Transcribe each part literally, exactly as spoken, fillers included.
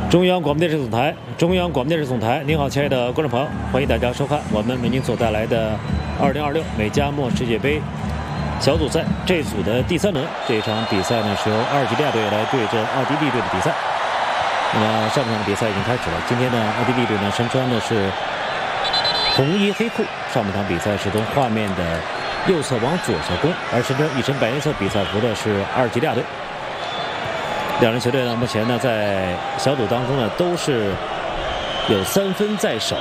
中央广播电视总台，中央广播电视总台，您好，亲爱的观众朋友，欢迎大家收看我们为您所带来的二零二六美加墨世界杯小组赛这组的第三轮。这一场比赛呢是由阿尔及利亚队来对阵奥地利队的比赛。那么上半场的比赛已经开始了，今天呢奥地利队呢身穿的是红衣黑裤，上半场比赛是从画面的右侧往左侧攻，而身穿一身白颜色比赛服的是阿尔及利亚队。两支球队呢，目前呢在小组当中呢都是有三分在手。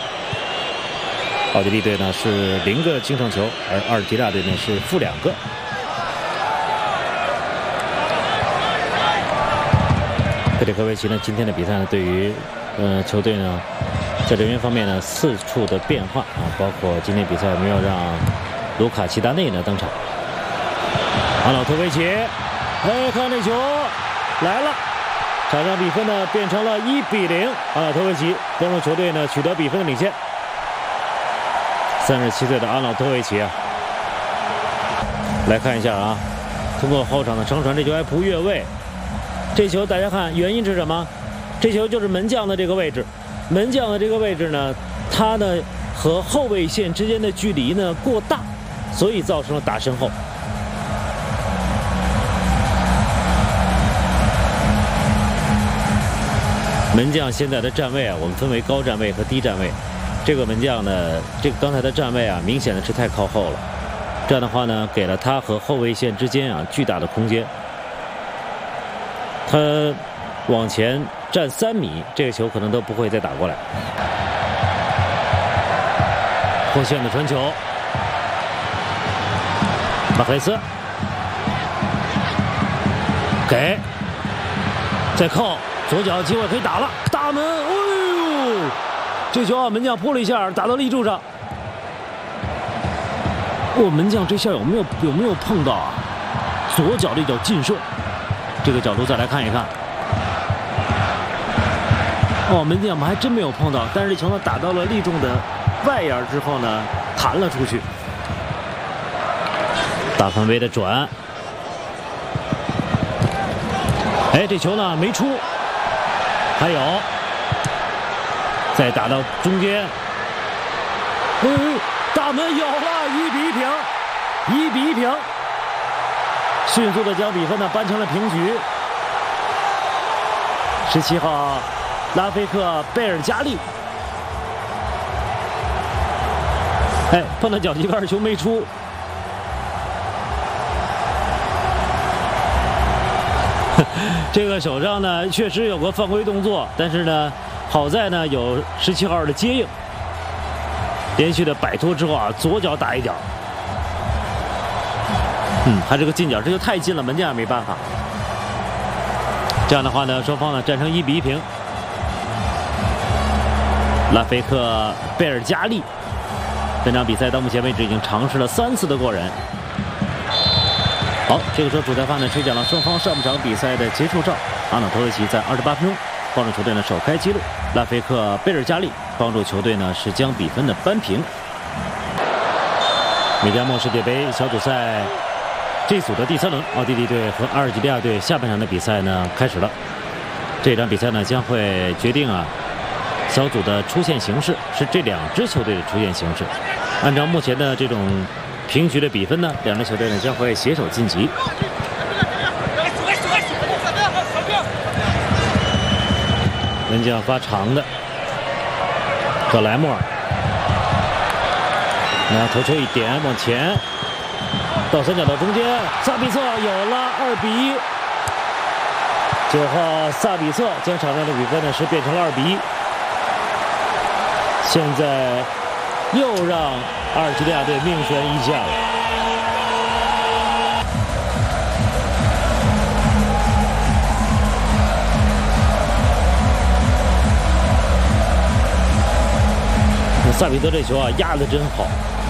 奥地利队呢是零个净胜球，而阿尔及利亚队呢是负两个。佩里科维奇呢今天的比赛呢对于呃球队呢在人员方面呢四处的变化啊，包括今天比赛没有让卢卡齐达内呢登场。阿瑙托维奇，哎，看这球来了，场上比分呢变成了一比零，阿瑙托维奇帮助球队呢取得比分的领先。三十七岁的阿瑙托维奇啊，来看一下啊，通过后场的长传，这球还不越位。这球大家看原因是什么？这球就是门将的这个位置，门将的这个位置呢，他呢和后卫线之间的距离呢过大，所以造成了打身后。门将现在的站位啊，我们分为高站位和低站位。这个门将呢，这个刚才的站位啊，明显的是太靠后了。这样的话呢，给了他和后卫线之间啊巨大的空间。他往前站三米，这个球可能都不会再打过来。破线的传球，马菲斯给，再扣。左脚机会可以打了，大门，哎呦，这球啊，门将扑了一下，打到立柱上。哦，门将这下有没有有没有碰到啊？左脚这脚劲射，这个角度再来看一看。哦，门将我们还真没有碰到，但是这球呢打到了立柱的外沿之后呢，弹了出去。大范围的转，哎，这球呢没出。还有，再打到中间，哎，大门有了，一比一平，一比一平，迅速的将比分呢扳成了平局。十七号拉菲克贝尔加利，哎，碰到脚膝盖，球没出。这个手上呢确实有个犯规动作，但是呢好在呢有十七号的接应，连续的摆脱之后啊，左脚打一脚，嗯，还是个近角，这就太近了，门将也没办法。这样的话呢，双方呢战成一比一平。拉菲克贝尔加利本场比赛到目前为止已经尝试了三次的过人。好，这个时候主裁判呢吹响了双方上半场比赛的结束哨。阿瑙托维奇在二十八分钟帮助球队呢首开纪录，拉菲克贝尔加利帮助球队呢是将比分的扳平。美加墨世界杯小组赛这组的第三轮，奥地利队和阿尔及利亚队下半场的比赛呢开始了。这场比赛呢将会决定啊小组的出线形势，是这两支球队的出线形势。按照目前的这种平局的比分呢，两支球队呢将会携手晋级。门将发长的，克莱默尔，那头球一点往前，到三角道中间，萨比策有了二比一。九号萨比策将场上的比分呢是变成了二比一。现在又让阿尔及利亚队命悬一线了。萨比策这球啊压得真好，